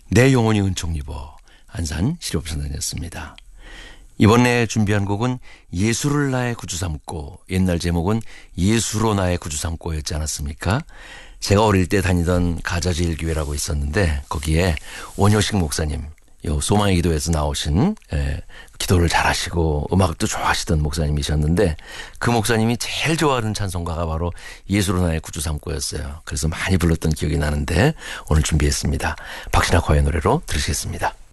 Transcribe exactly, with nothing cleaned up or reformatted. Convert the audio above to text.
내 영혼이 은총 입어 안산 시립선단이었습니다. 이번에 준비한 곡은 예수를 나의 구주 삼고, 옛날 제목은 예수로 나의 구주 삼고였지 않았습니까? 제가 어릴 때 다니던 가자제일교회라고 있었는데 거기에 원효식 목사님, 요 소망의 기도에서 나오신 예, 기도를 잘하시고 음악도 좋아하시던 목사님이셨는데 그 목사님이 제일 좋아하는 찬송가가 바로 예수로 나의 구주 삼고였어요. 그래서 많이 불렀던 기억이 나는데 오늘 준비했습니다. 박신학 과의 노래로 들으시겠습니다.